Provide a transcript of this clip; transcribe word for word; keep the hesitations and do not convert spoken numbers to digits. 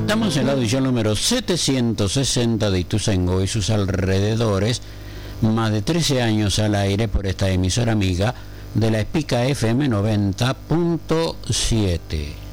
Estamos en la edición número setecientos sesenta de Ituzaingó y sus alrededores, más de trece años al aire por esta emisora amiga de la Espica F M noventa punto siete.